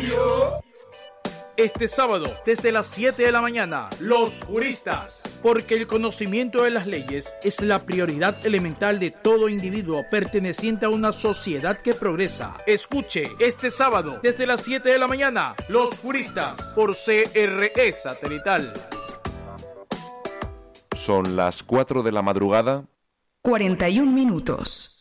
Este sábado, desde las 7 de la mañana, los juristas. Porque el conocimiento de las leyes es la prioridad elemental de todo individuo perteneciente a una sociedad que progresa. Escuche este sábado, desde las 7 de la mañana, los juristas, por CRE Satelital. Son las 4 de la madrugada. 41 minutos.